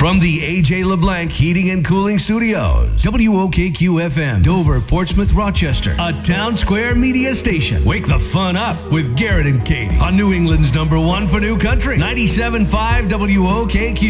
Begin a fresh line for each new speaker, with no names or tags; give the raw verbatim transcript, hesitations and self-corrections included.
From the A J LeBlanc Heating and Cooling Studios, W O K Q F M, Dover, Portsmouth, Rochester, a Town Square media station. Wake the fun up with Garrett and Katie on New England's number one for new country, ninety-seven point five W O K Q.